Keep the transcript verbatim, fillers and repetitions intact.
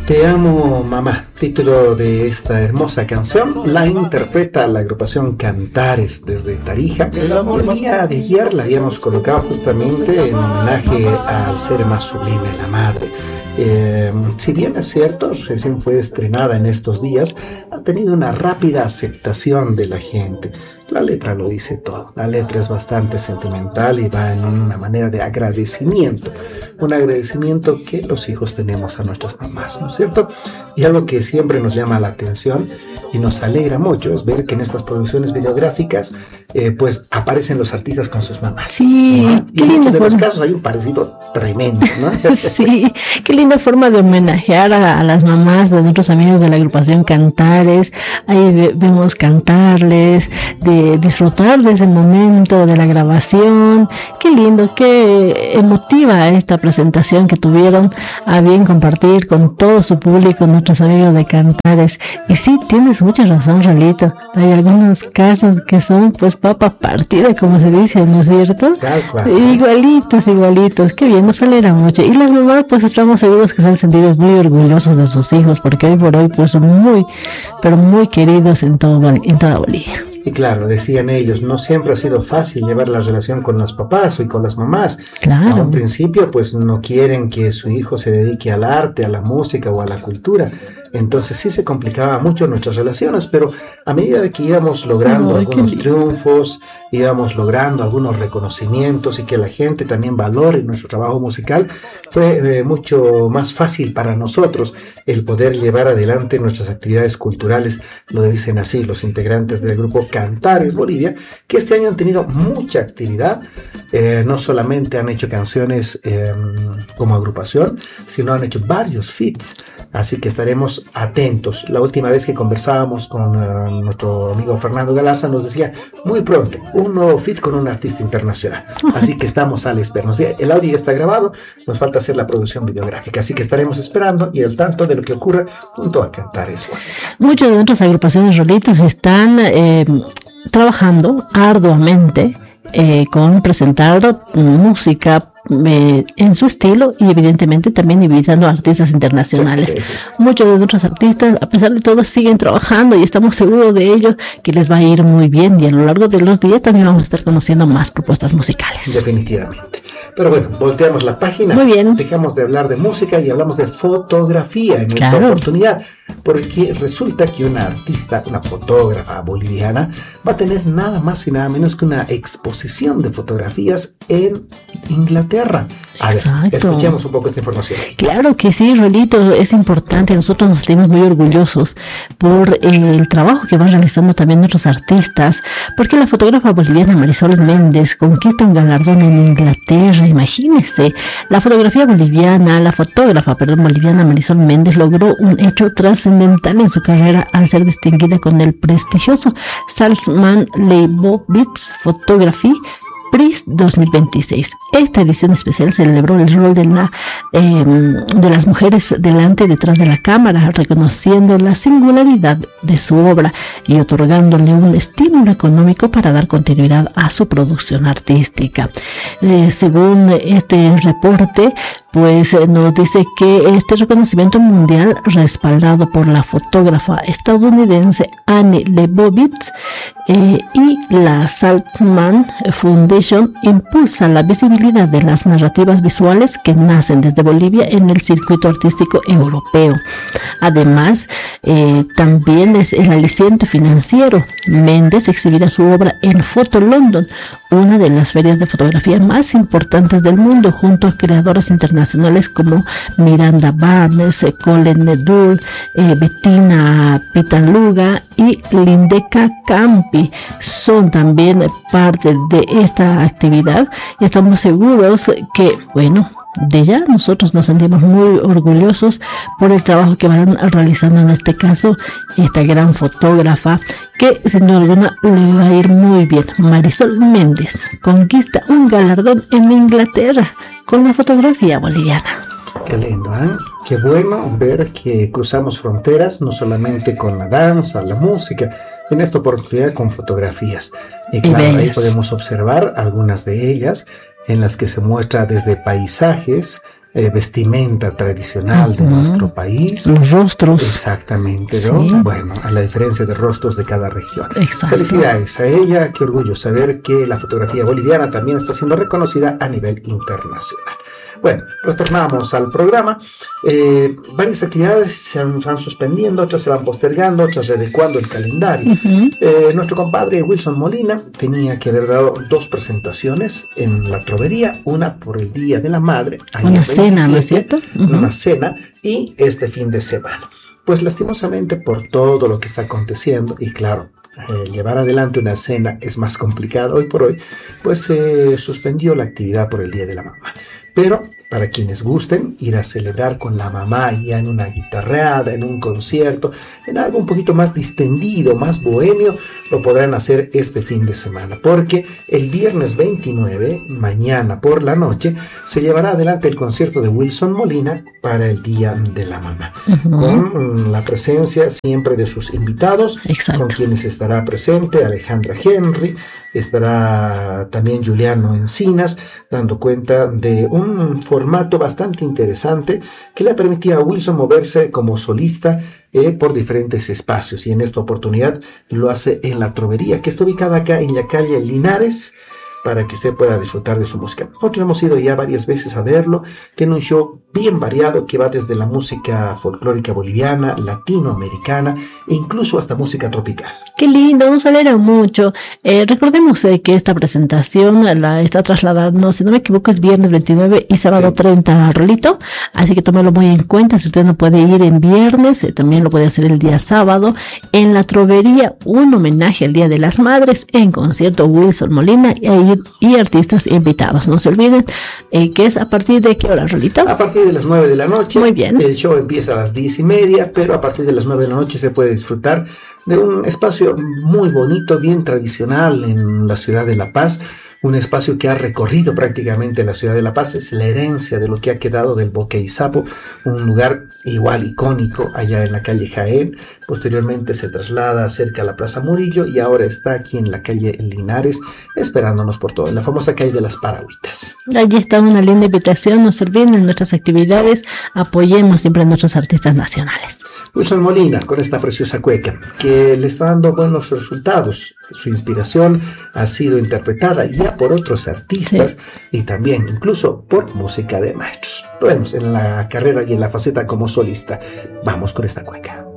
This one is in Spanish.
Te amo, mamá, título de esta hermosa canción, la interpreta la agrupación Cantares desde Tarija. El día de ayer la habíamos colocado justamente en homenaje al ser más sublime, la madre. Eh, si bien es cierto, recién fue estrenada en estos días, ha tenido una rápida aceptación de la gente. La letra lo dice todo, la letra es bastante sentimental y va en una manera de agradecimiento, un agradecimiento que los hijos tenemos a nuestras mamás, ¿no es cierto? Y algo que siempre nos llama la atención y nos alegra mucho es ver que en estas producciones videográficas eh, pues aparecen los artistas con sus mamás. Sí, ¿no? Y en muchos de los casos hay un parecido tremendo, ¿no? Sí, qué linda forma de homenajear a, a las mamás de nuestros amigos de la agrupación Cantares. Ahí ve, vemos cantarles, de disfrutar de ese momento de la grabación. Qué lindo, qué emotiva esta presentación que tuvieron a bien compartir con todo su público, nuestros amigos de Cantares. Y sí, tienes mucha razón, Rolito. Hay algunos casos que son pues papa partida, como se dice, ¿no es cierto? Igualitos, igualitos. Qué bien, nos alegra mucho. Y las mamás pues estamos seguros que se han sentido muy orgullosos de sus hijos, porque hoy por hoy pues son muy, pero muy queridos en todo, en toda Bolivia. Y claro, decían ellos, no siempre ha sido fácil llevar la relación con los papás y con las mamás. Claro. A un principio, pues no quieren que su hijo se dedique al arte, a la música o a la cultura. Entonces sí se complicaba mucho nuestras relaciones, pero a medida de que íbamos logrando Ay, algunos triunfos, íbamos logrando algunos reconocimientos y que la gente también valore nuestro trabajo musical, fue eh, mucho más fácil para nosotros el poder llevar adelante nuestras actividades culturales, lo dicen así los integrantes del grupo Cantares Bolivia, que este año han tenido mucha actividad. Eh, no solamente han hecho canciones eh, como agrupación, sino han hecho varios feats, así que estaremos atentos. La última vez que conversábamos con uh, nuestro amigo Fernando Galarza nos decía muy pronto un nuevo feat con un artista internacional, así que estamos a la espera. O sea, el audio ya está grabado, nos falta hacer la producción videográfica, así que estaremos esperando y al tanto de lo que ocurra junto a Cantares. Muchas de nuestras agrupaciones, Rolitos, están eh, trabajando arduamente Eh, con presentar música eh, en su estilo y evidentemente también invitando a artistas internacionales. Muchos de nuestros artistas, a pesar de todo, siguen trabajando y estamos seguros de ello, que les va a ir muy bien, y a lo largo de los días también vamos a estar conociendo más propuestas musicales. Definitivamente. Pero bueno, volteamos la página. Muy bien. Dejamos de hablar de música y hablamos de fotografía en claro. esta oportunidad, porque resulta que una artista, una fotógrafa boliviana, va a tener nada más y nada menos que una exposición de fotografías en Inglaterra. A Exacto. ver, escuchemos un poco esta información. Claro que sí, Rolito, es importante. Nosotros nos sentimos muy orgullosos por el trabajo que van realizando también nuestros artistas, porque la fotógrafa boliviana Marisol Méndez conquista un galardón en Inglaterra. Imagínense, la fotografía boliviana, la fotógrafa, perdón, boliviana Marisol Méndez logró un hecho trascendental en su carrera al ser distinguida con el prestigioso Salzman Leibowitz Photography Prize dos mil veintiséis. Esta edición especial celebró el rol de, la, eh, de las mujeres delante y detrás de la cámara, reconociendo la singularidad de su obra y otorgándole un estímulo económico para dar continuidad a su producción artística. Eh, según este reporte, pues eh, nos dice que este reconocimiento mundial, respaldado por la fotógrafa estadounidense Annie Leibowitz eh, y la Saltzman Foundation, impulsa la visibilidad de las narrativas visuales que nacen desde Bolivia en el circuito artístico europeo. Además, eh, también es el aliciente financiero. Méndez exhibirá su obra en Photo London, una de las ferias de fotografía más importantes del mundo, junto a creadoras internacionales como Miranda Barnes, Colin Nedul, eh, Bettina Pitaluga y Lindeca Campi. Son también parte de esta actividad y estamos seguros que, bueno, de ya nosotros nos sentimos muy orgullosos por el trabajo que van realizando, en este caso esta gran fotógrafa, que sin duda alguna le va a ir muy bien. Marisol Méndez conquista un galardón en Inglaterra con la fotografía boliviana. Qué lindo, ¿eh? Qué bueno ver que cruzamos fronteras, no solamente con la danza, la música, en esta oportunidad con fotografías. Y claro, y ahí podemos observar algunas de ellas, en las que se muestra desde paisajes, eh, vestimenta tradicional de uh-huh. nuestro país. Los rostros. Exactamente, ¿no? Sí. Bueno, a la diferencia de rostros de cada región. Exacto. Felicidades a ella, qué orgullo saber que la fotografía boliviana también está siendo reconocida a nivel internacional. Bueno, retornamos al programa. Eh, varias actividades se han, se van suspendiendo, otras se van postergando, otras readecuando el calendario. Uh-huh. Eh, nuestro compadre Wilson Molina tenía que haber dado dos presentaciones en la Trovería, una por el Día de la Madre, una cena, ¿no es cierto? Uh-huh. Una cena, y este fin de semana. Pues lastimosamente por todo lo que está aconteciendo, y claro, eh, llevar adelante una cena es más complicado hoy por hoy, pues se eh, suspendió la actividad por el Día de la Mamá. Pero para quienes gusten ir a celebrar con la mamá ya en una guitarreada, en un concierto, en algo un poquito más distendido, más bohemio, lo podrán hacer este fin de semana, porque el viernes veintinueve, mañana por la noche, se llevará adelante el concierto de Wilson Molina para el Día de la Mamá, uh-huh. con la presencia siempre de sus invitados, Exacto. con quienes estará presente Alejandra Henry, estará también Juliano Encinas, dando cuenta de un formato bastante interesante que le permitía a Wilson moverse como solista eh, por diferentes espacios, y en esta oportunidad lo hace en la Trovería, que está ubicada acá en la calle Linares, para que usted pueda disfrutar de su música. Nosotros hemos ido ya varias veces a verlo. Tiene un show bien variado que va desde la música folclórica boliviana, latinoamericana e incluso hasta música tropical. Qué lindo, nos alegra mucho. Eh, recordemos eh, que esta presentación la está trasladando, si no me equivoco, es viernes veintinueve y sábado sí. treinta, Rolito. Así que tómalo muy en cuenta. Si usted no puede ir en viernes, eh, también lo puede hacer el día sábado. En la Trovería, un homenaje al Día de las Madres en concierto Wilson Molina y y artistas invitados. No se olviden eh, que es a partir de qué hora, Rolito. A partir de las nueve de la noche. Muy bien. El show empieza a las diez y media, pero a partir de las nueve de la noche se puede disfrutar de un espacio muy bonito, bien tradicional en la ciudad de La Paz. Un espacio que ha recorrido prácticamente la ciudad de La Paz, es la herencia de lo que ha quedado del Boque Izapo, un lugar igual icónico allá en la calle Jaén. Posteriormente se traslada cerca a la Plaza Murillo y ahora está aquí en la calle Linares esperándonos por todo, en la famosa calle de las Paragüitas. Allí está una linda invitación, no se olviden de nuestras actividades, apoyemos siempre a nuestros artistas nacionales. Wilson Molina con esta preciosa cueca que le está dando buenos resultados. Su inspiración ha sido interpretada ya por otros artistas sí. y también incluso por música de maestros. Lo vemos en la carrera y en la faceta como solista. Vamos con esta cueca.